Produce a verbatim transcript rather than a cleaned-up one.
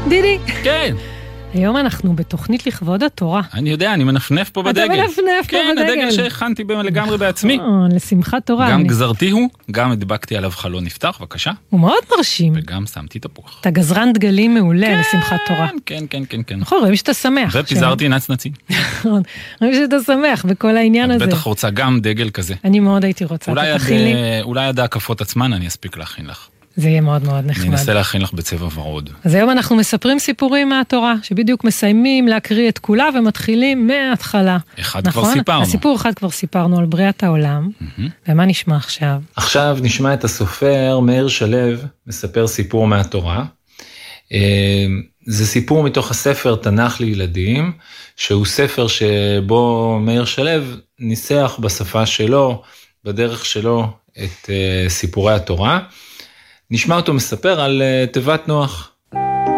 דידי. כן. היום אנחנו בתוכנית לכבוד התורה. אני יודע, אני מנפנף פה בדגל. אתה מנפנף פה כן, בדגל. כן, הדגל שהכנתי לגמרי בעצמי. לשמחת תורה. גם גזרתי הוא, גם הדבקתי עליו חלון נפתח, בבקשה. הוא מאוד מרשים. וגם שמתי תפוח. אתה גזרן דגלים מעולה לשמחת תורה. כן, כן, כן, כן. נכון, רואים שאתה שמח. ופיזרתי נצנצים. רואים שאתה שמח בכל העניין הזה. את בטח רוצה גם דגל כזה. אני מאוד הייתי רוצה. אולי עד ההקפות עצמן אני אספיק להכין לך. זה יהיה מאוד מאוד נחמד. אני אנסה להכין לך בצבע ורוד. אז היום אנחנו מספרים סיפורים מהתורה, שבדיוק מסיימים להקריא את כולה ומתחילים מההתחלה. אחד כבר סיפרנו. הסיפור אחד כבר סיפרנו על בריאת העולם. ומה נשמע עכשיו? עכשיו נשמע את הסופר מאיר שלו מספר סיפור מהתורה. זה סיפור מתוך הספר תנ"ך לילדים, שהוא ספר שבו מאיר שלו ניסח בשפה שלו, בדרך שלו, את סיפורי התורה. נשמע אותו מספר על תיבת נוח.